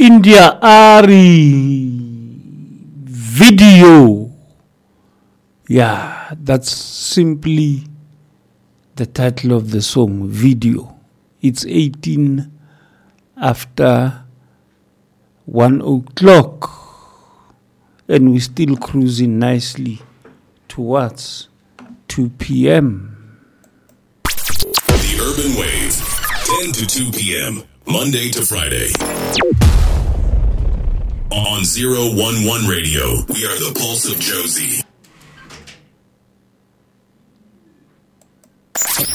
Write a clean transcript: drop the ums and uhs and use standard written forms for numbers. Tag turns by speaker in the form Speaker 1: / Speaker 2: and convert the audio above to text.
Speaker 1: India Ari video. Yeah, that's simply the title of the song, Video. It's 18 after 1 o'clock. And we're still cruising nicely towards 2 p.m.
Speaker 2: The Urban Wave, 10 to 2 p.m., Monday to Friday. On 011 Radio, we are the Pulse of Josie.